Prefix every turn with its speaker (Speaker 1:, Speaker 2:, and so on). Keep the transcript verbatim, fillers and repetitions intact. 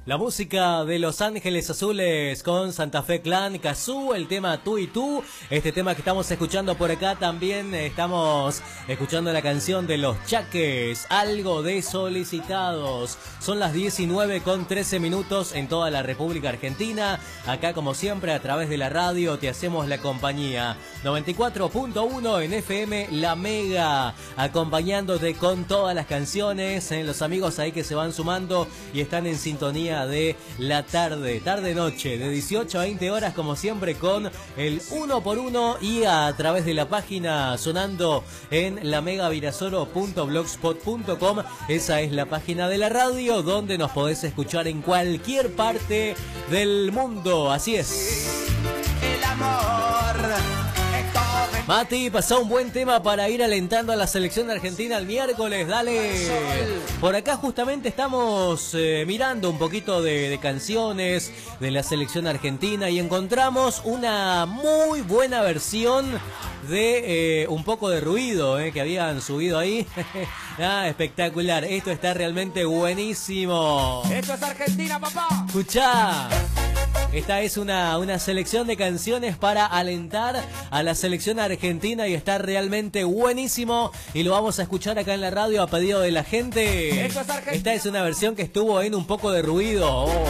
Speaker 1: La música de Los Ángeles Azules con Santa Fe Clan, Cazú, el tema Tú y Tú. Este tema que estamos escuchando por acá también estamos escuchando la canción de Los Chaques, Algo de Solicitados. Son las diecinueve con trece minutos en toda la República Argentina. Acá como siempre a través de la radio te hacemos la compañía. noventa y cuatro punto uno en F M La Mega, acompañándote con todas las canciones. Eh, los amigos ahí que se van sumando y están en sintonía de la tarde, tarde-noche, de dieciocho a veinte horas, como siempre, con el uno por uno y a través de la página sonando en la mega virasoro punto blogspot punto com. Esa es la página de la radio donde nos podés escuchar en cualquier parte del mundo. Así es.
Speaker 2: El amor.
Speaker 1: Mati, pasá un buen tema para ir alentando a la selección argentina el miércoles, dale. Por acá justamente estamos eh, mirando un poquito de, de canciones de la selección argentina y encontramos una muy buena versión de eh, Un Poco de Ruido eh, que habían subido ahí. Ah, espectacular, esto está realmente buenísimo.
Speaker 2: Esto es Argentina, papá.
Speaker 1: Escuchá. Esta es una, una selección de canciones para alentar a la selección argentina y está realmente buenísimo. Y lo vamos a escuchar acá en la radio a pedido de la gente.
Speaker 2: Esto es Argentina.
Speaker 1: Esta es una versión que estuvo en Un Poco de Ruido. Oh.